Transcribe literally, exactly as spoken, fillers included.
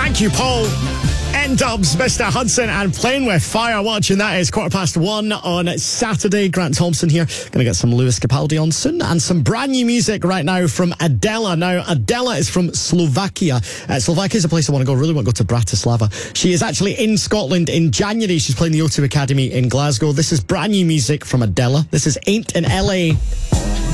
Thank you, Paul. N-Dubs, Mister Hudson, and Playing With Fire. Watching that is quarter past one on Saturday. Grant Thompson here. Going to get some Lewis Capaldi on soon, and some brand new music right now from Adela. Now, Adela is from Slovakia. Uh, Slovakia is a place I want to go. I really want to go to Bratislava. She is actually in Scotland in January. She's playing the O two Academy in Glasgow. This is brand new music from Adela. This is Ain't in L A.